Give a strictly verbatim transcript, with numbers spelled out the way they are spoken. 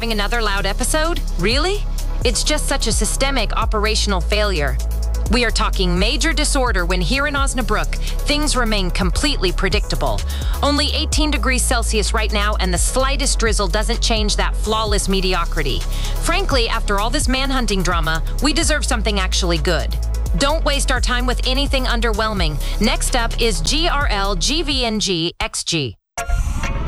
having another loud episode? Really? It's just such a systemic operational failure. We are talking major disorder when here in Osnabrück, things remain completely predictable. Only eighteen degrees Celsius right now, and the slightest drizzle doesn't change that flawless mediocrity. Frankly, after all this manhunting drama, we deserve something actually good. Don't waste our time with anything underwhelming. Next up is G R L G V N G X G.